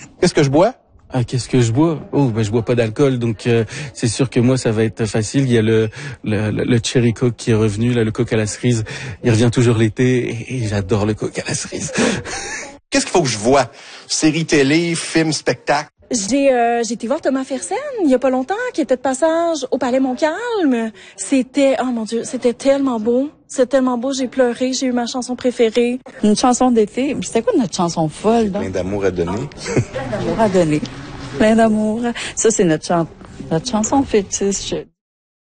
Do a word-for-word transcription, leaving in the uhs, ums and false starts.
Qu'est-ce que je bois? Ah, qu'est-ce que je bois? Oh, ben je bois pas d'alcool, donc euh, c'est sûr que moi ça va être facile. Il y a le le, le cherry coke qui est revenu, là, le coke à la cerise. Il revient toujours l'été et, et j'adore le coke à la cerise. Qu'est-ce qu'il faut que je vois? Série télé, film, spectacle? J'ai euh, j'ai été voir Thomas Fersen il y a pas longtemps, qui était de passage au Palais Montcalm. C'était, oh mon Dieu, c'était tellement beau. C'était tellement beau, j'ai pleuré, j'ai eu ma chanson préférée. Une chanson d'été. C'était quoi notre chanson folle, donc? Plein d'amour à donner. Plein d'amour à donner. Plein d'amour. Ça, c'est notre, chan- notre chanson fétiche.